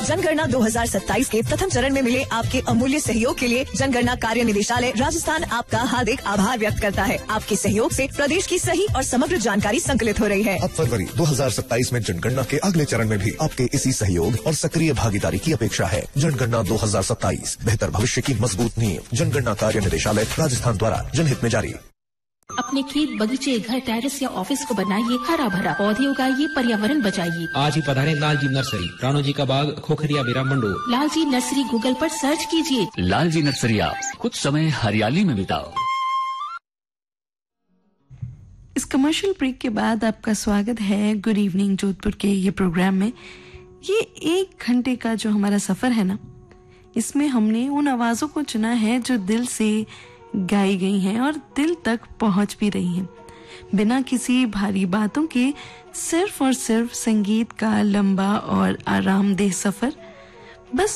जनगणना 2027 के प्रथम चरण में मिले आपके अमूल्य सहयोग के लिए जनगणना कार्य निदेशालय राजस्थान आपका हार्दिक आभार व्यक्त करता है। आपके सहयोग से प्रदेश की सही और समग्र जानकारी संकलित हो रही है। अब फरवरी 2027 में जनगणना के अगले चरण में भी आपके इसी सहयोग और सक्रिय भागीदारी की अपेक्षा है। जनगणना 2027, बेहतर भविष्य की मजबूत नींव। जनगणना कार्य निदेशालय राजस्थान द्वारा जनहित में जारी। अपने खेत, बगीचे, घर, टेरेस या ऑफिस को बनाइए हरा भरा, पौधे उगाइए, पर्यावरण बचाइए। आज ही पधारें लालजी नर्सरी, राणो जी का बाग, खोखरिया, बिराम मंडोर। लालजी नर्सरी गूगल पर सर्च कीजिए। लालजी नर्सरी, आप कुछ समय हरियाली में बिताओ। इस कमर्शियल ब्रेक के बाद आपका स्वागत है गुड इवनिंग जोधपुर के ये प्रोग्राम में। ये 1 घंटे का जो हमारा सफर है ना, इसमें हमने उन आवाजों को चुना है जो दिल से गाई गई हैं और दिल तक पहुंच भी रही हैं, बिना किसी भारी बातों के। सिर्फ और सिर्फ संगीत का लंबा और आरामदेह सफर, बस